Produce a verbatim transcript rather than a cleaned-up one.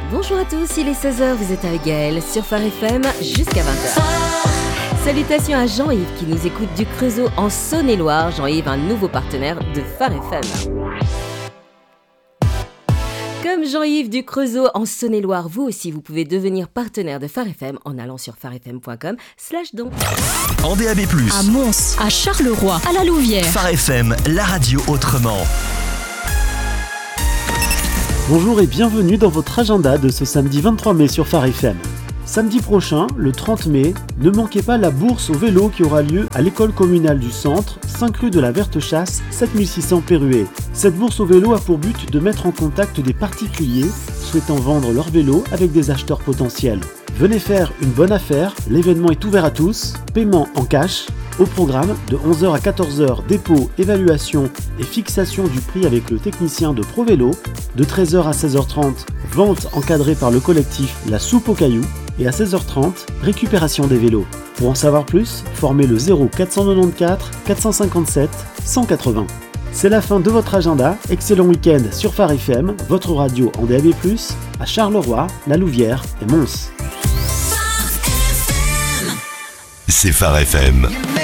Bonjour à tous, il est seize heures, vous êtes avec Gaëlle sur Phare F M jusqu'à vingt heures. Salutations à Jean-Yves qui nous écoute du Creusot en Saône-et-Loire. Jean-Yves, un nouveau partenaire de Phare F M. Comme Jean-Yves du Creusot en Saône-et-Loire, vous aussi vous pouvez devenir partenaire de Phare F M en allant sur pharefm point com slash don. En D A B plus, à Mons, à Charleroi, à la Louvière. Phare F M, la radio autrement. Bonjour et bienvenue dans votre agenda de ce samedi vingt-trois mai sur Phare F M. Samedi prochain, le trente mai, ne manquez pas la bourse au vélo qui aura lieu à l'école communale du centre, cinq rue de la Verte Chasse, sept mille six cents Pérué. Cette bourse au vélo a pour but de mettre en contact des particuliers souhaitant vendre leur vélo avec des acheteurs potentiels. Venez faire une bonne affaire, l'événement est ouvert à tous, paiement en cash. Au programme, de onze heures à quatorze heures, dépôt, évaluation et fixation du prix avec le technicien de ProVélo. De treize heures à seize heures trente, vente encadrée par le collectif La Soupe aux Cailloux. Et à seize heures trente, récupération des vélos. Pour en savoir plus, formez le zéro quatre cent quatre-vingt-quatorze quatre cent cinquante-sept cent quatre-vingts. C'est la fin de votre agenda. Excellent week-end sur Phare F M, votre radio en D A B plus, à Charleroi, La Louvière et Mons. C'est Phare F M.